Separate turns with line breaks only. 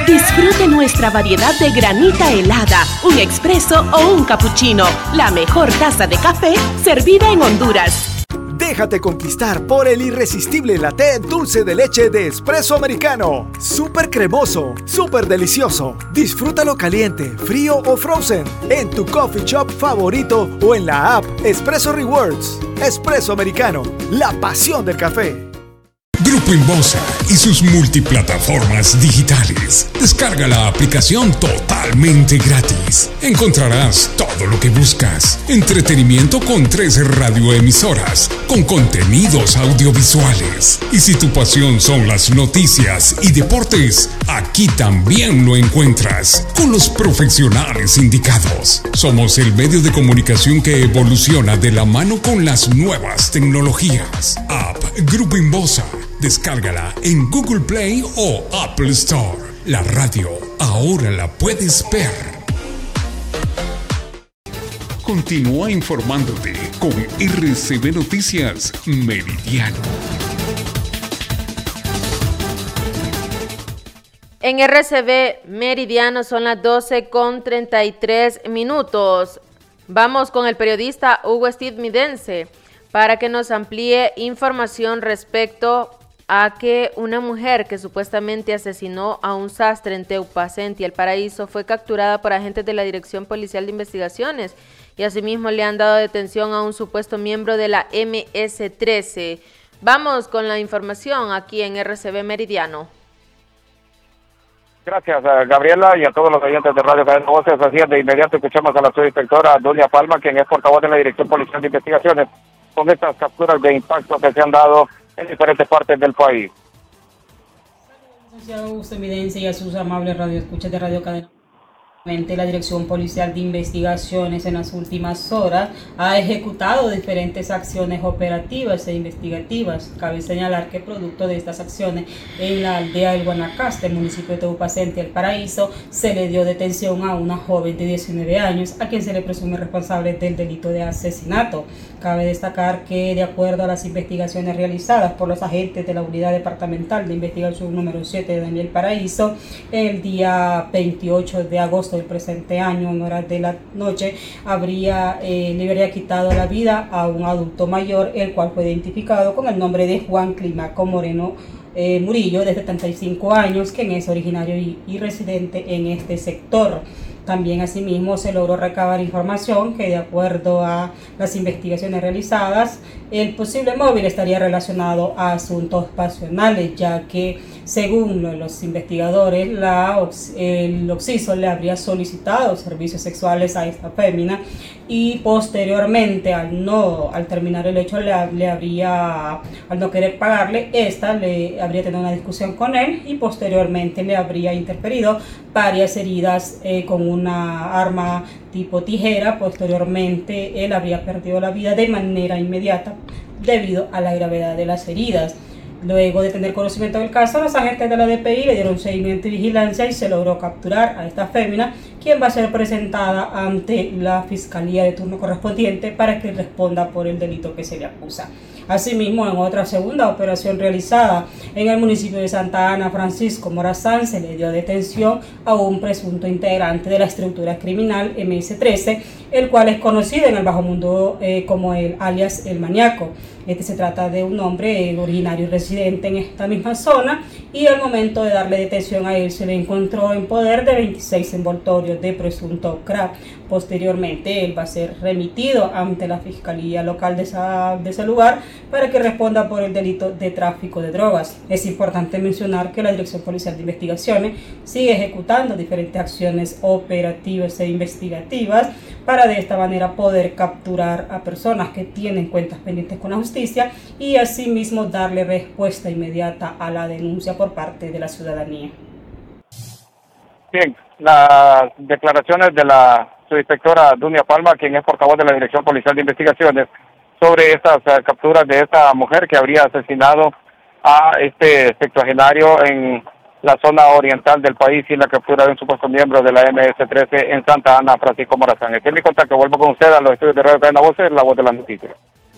Disfrute nuestra variedad de granita helada, un expreso o un cappuccino. La mejor taza de café servida en Honduras.
Déjate conquistar por el irresistible latte dulce de leche de Espresso Americano. Súper cremoso, súper delicioso. Disfrútalo caliente, frío o frozen en tu coffee shop favorito o en la app Espresso Rewards. Espresso Americano, la pasión del café.
Grupo Inbosa y sus multiplataformas digitales. Descarga la aplicación totalmente gratis. Encontrarás todo lo que buscas. Entretenimiento con 13 radioemisoras, con contenidos audiovisuales. Y si tu pasión son las noticias y deportes, aquí también lo encuentras, con los profesionales indicados. Somos el medio de comunicación que evoluciona de la mano con las nuevas tecnologías. App Grupo Inbosa. Descárgala en Google Play o Apple Store. La radio ahora la puedes ver. Continúa informándote con RCB Noticias Meridiano.
En RCB Meridiano son las 12:33. Vamos con el periodista Hugo Estividense para que nos amplíe información respecto a que una mujer que supuestamente asesinó a un sastre en Teupacenti, El Paraíso, fue capturada por agentes de la Dirección Policial de Investigaciones y asimismo le han dado detención a un supuesto miembro de la MS-13. Vamos con la información aquí en RCB Meridiano.
Gracias, Gabriela, y a todos los oyentes de Radio Cadena Voces. Así es, de inmediato escuchamos a la subinspectora Dunia Palma, quien es portavoz de la Dirección Policial de Investigaciones, con estas capturas de impacto que se han dado en diferentes partes del país.
Licenciado Augusto Estividense y a sus amables radioescuchas de Radio Cadena. La Dirección Policial de Investigaciones en las últimas horas ha ejecutado diferentes acciones operativas e investigativas. Cabe señalar que producto de estas acciones en la aldea del Guanacaste, municipio de Teupacenti, El Paraíso, se le dio detención a una joven de 19 años a quien se le presume responsable del delito de asesinato. Cabe destacar que, de acuerdo a las investigaciones realizadas por los agentes de la Unidad Departamental de Investigación número 7 de Daniel Paraíso, el día 28 de agosto del presente año, en horas de la noche, le habría quitado la vida a un adulto mayor, el cual fue identificado con el nombre de Juan Climaco Moreno Murillo, de 75 años, quien es originario y residente en este sector. También asimismo se logró recabar información que, de acuerdo a las investigaciones realizadas, el posible móvil estaría relacionado a asuntos pasionales, ya que según los investigadores, el occiso le habría solicitado servicios sexuales a esta fémina y posteriormente, al terminar el hecho, al no querer pagarle, esta le habría tenido una discusión con él y posteriormente le habría interferido varias heridas con una arma tipo tijera. Posteriormente él habría perdido la vida de manera inmediata debido a la gravedad de las heridas. Luego de tener conocimiento del caso, los agentes de la DPI le dieron seguimiento y vigilancia y se logró capturar a esta fémina, quien va a ser presentada ante la Fiscalía de turno correspondiente para que responda por el delito que se le acusa. Asimismo, en otra segunda operación realizada en el municipio de Santa Ana, Francisco Morazán, se le dio detención a un presunto integrante de la estructura criminal MS-13, el cual es conocido en el bajo mundo como el alias El Maníaco. Se trata de un hombre originario y residente en esta misma zona, y al momento de darle detención a él se le encontró en poder de 26 envoltorios de presunto crack. Posteriormente él va a ser remitido ante la Fiscalía Local de ese lugar para que responda por el delito de tráfico de drogas. Es importante mencionar que la Dirección Policial de Investigaciones sigue ejecutando diferentes acciones operativas e investigativas para de esta manera poder capturar a personas que tienen cuentas pendientes con la justicia y asimismo darle respuesta inmediata a la denuncia por parte de la ciudadanía.
Bien, las declaraciones de la subinspectora Dunia Palma, quien es portavoz de la Dirección Policial de Investigaciones, sobre estas capturas de esta mujer que habría asesinado a este sexagenario en la zona oriental del país y la captura de un supuesto miembro de la MS-13 en Santa Ana, Francisco Morazán. Este es mi contacto. Vuelvo con usted a los estudios de Radio Cadena Voces, la voz de las noticias.